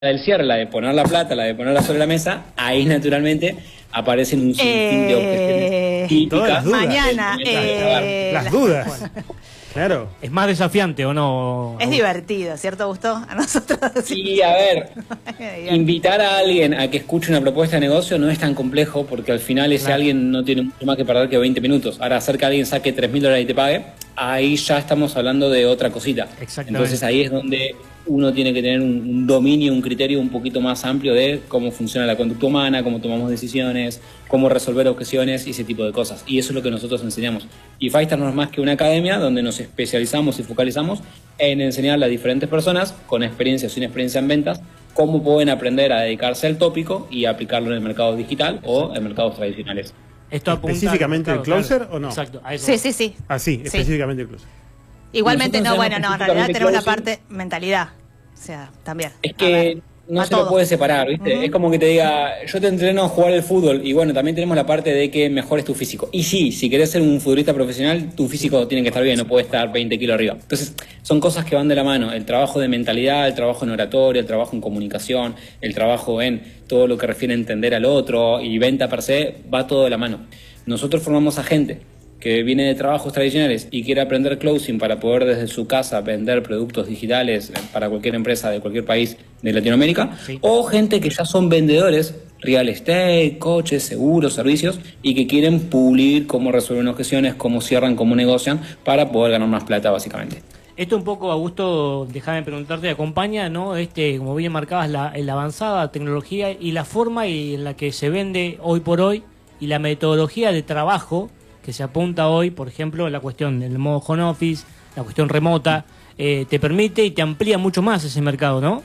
del cierre, la de poner la plata, la de ponerla sobre la mesa, ahí naturalmente aparecen un sinfín de objeciones típicas. Mañana. Las dudas. Claro. ¿Es más desafiante o no? Es divertido, ¿cierto, Gusto? A nosotros. Sí, a ver, invitar a alguien a que escuche una propuesta de negocio no es tan complejo, porque al final ese alguien no tiene mucho más que perder que 20 minutos. Ahora, hacer que alguien saque $3.000 y te pague, ahí ya estamos hablando de otra cosita. Entonces ahí es donde uno tiene que tener un dominio, un criterio un poquito más amplio de cómo funciona la conducta humana, cómo tomamos decisiones, cómo resolver objeciones y ese tipo de cosas. Y eso es lo que nosotros enseñamos. Y Five Star no es más que una academia donde nos especializamos y focalizamos en enseñarle a diferentes personas, con experiencia o sin experiencia en ventas, cómo pueden aprender a dedicarse al tópico y aplicarlo en el mercado digital o en mercados tradicionales. Esto apunta, ¿específicamente el closer o no? Exacto. A eso. Sí. Ah, sí, específicamente el closer. Igualmente, Nosotros no, en realidad tenemos closing. la parte mentalidad. O sea, también. Es que no se lo puede separar, ¿viste? Es como que te diga, yo te entreno a jugar el fútbol y bueno, también tenemos la parte de que mejores tu físico. Y sí, si querés ser un futbolista profesional, tu físico tiene que estar bien, no puede estar 20 kilos arriba. Entonces, son cosas que van de la mano. El trabajo de mentalidad, el trabajo en oratoria, el trabajo en comunicación, el trabajo en todo lo que refiere a entender al otro y venta per se, va todo de la mano. Nosotros formamos a gente que viene de trabajos tradicionales y quiere aprender closing para poder desde su casa vender productos digitales para cualquier empresa de cualquier país de Latinoamérica, o gente que ya son vendedores, real estate, coches, seguros, servicios, y que quieren pulir cómo resuelven objeciones, cómo cierran, cómo negocian para poder ganar más plata, básicamente. Esto un poco, Augusto, déjame preguntarte, acompaña, ¿no? Como bien marcabas, la avanzada tecnología y la forma en la que se vende hoy por hoy y la metodología de trabajo que se apunta hoy, por ejemplo, la cuestión del modo home office, la cuestión remota, te permite y te amplía mucho más ese mercado, ¿no?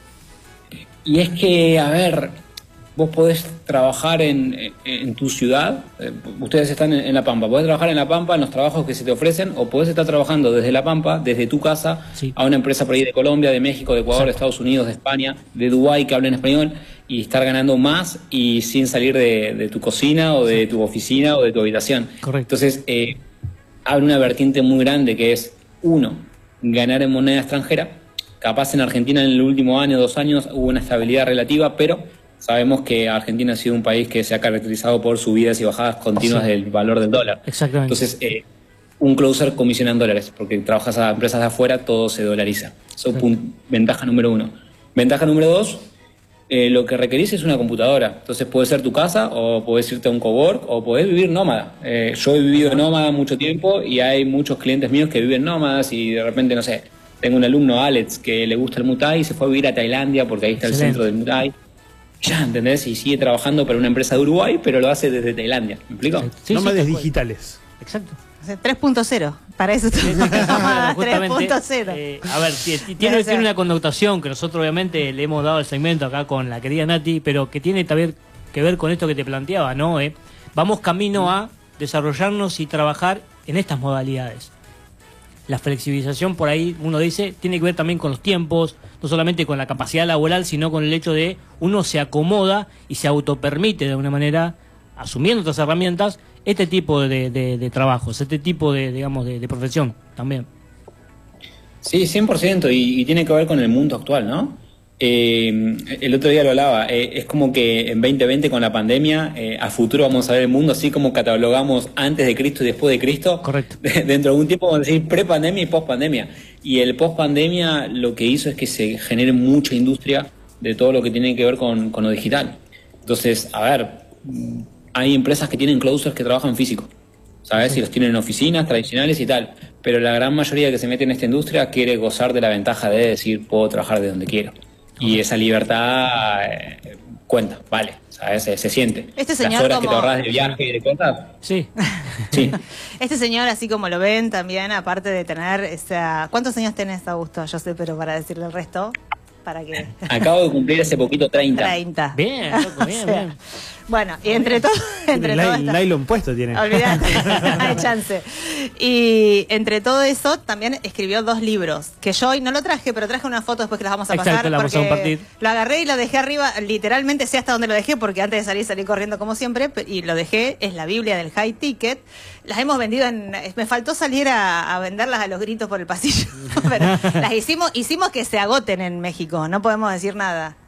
Y es que, a ver, vos podés trabajar en tu ciudad, ustedes están en La Pampa, podés trabajar en La Pampa en los trabajos que se te ofrecen, o podés estar trabajando desde La Pampa, desde tu casa, a una empresa por ahí de Colombia, de México, de Ecuador, de Estados Unidos, de España, de Dubái, que hablen español, y estar ganando más y sin salir de tu cocina o de tu oficina o de tu habitación. Correcto. Entonces, abre una vertiente muy grande que es, uno, ganar en moneda extranjera. Capaz en Argentina en el último año, 2 años, hubo una estabilidad relativa, pero sabemos que Argentina ha sido un país que se ha caracterizado por subidas y bajadas continuas del valor del dólar. Exactamente. Entonces, un closer comisiona en dólares, porque trabajas a empresas de afuera, todo se dolariza. Eso es ventaja número 1. Ventaja número 2, lo que requerís es una computadora. Entonces puede ser tu casa, o podés irte a un cowork, o podés vivir nómada. Yo he vivido nómada mucho tiempo y hay muchos clientes míos que viven nómadas y de repente, no sé, tengo un alumno, Alex, que le gusta el Muay Thai y se fue a vivir a Tailandia porque ahí está el centro del Muay Thai. Ya, ¿entendés? Y sigue trabajando para una empresa de Uruguay, pero lo hace desde Tailandia. ¿Me explico? Sí, nómades digitales. Exacto. 3.0, para eso tenemos 3.0. A ver, tiene una connotación que nosotros obviamente le hemos dado el segmento acá con la querida Nati, pero que tiene también que ver con esto que te planteaba, ¿no? Vamos camino a desarrollarnos y trabajar en estas modalidades. La flexibilización, por ahí uno dice, tiene que ver también con los tiempos, no solamente con la capacidad laboral, sino con el hecho de uno se acomoda y se autopermite de alguna manera, asumiendo otras herramientas, este tipo de trabajos, este tipo de profesión también. Sí, 100%, y tiene que ver con el mundo actual, ¿no? El otro día lo hablaba, es como que en 2020 con la pandemia, a futuro vamos a ver el mundo así como catalogamos antes de Cristo y después de Cristo. Correcto. Dentro de algún tiempo vamos a decir pre-pandemia y post-pandemia. Y el post-pandemia lo que hizo es que se genere mucha industria de todo lo que tiene que ver con lo digital. Entonces, a ver, hay empresas que tienen closers que trabajan físico, ¿sabes? Y los tienen en oficinas tradicionales y tal. Pero la gran mayoría que se mete en esta industria quiere gozar de la ventaja de decir, puedo trabajar de donde quiero. Y esa libertad cuenta, vale, ¿sabes? Se siente. Este señor, las horas como... que te ahorras de viaje y de cosas. Sí. Sí. Este señor, así como lo ven también, aparte de tener esa... ¿Cuántos años tenés, Augusto? Yo sé, pero para decirle el resto, para que... Acabo de cumplir hace poquito 30. 30. Bien, loco, bien, bien. Bueno, y entre todo... El nylon puesto tiene. Olvídate, hay chance. Y entre todo eso, también escribió 2 libros, que yo hoy no lo traje, pero traje una foto después que las vamos a pasar. Exacto, la vamos a compartir. Lo agarré y lo dejé arriba, literalmente sé hasta dónde lo dejé, porque antes de salir salí corriendo como siempre, y lo dejé, es la Biblia del High Ticket, Las hemos vendido me faltó salir a venderlas a los gritos por el pasillo. Pero las hicimos que se agoten en México, no podemos decir nada.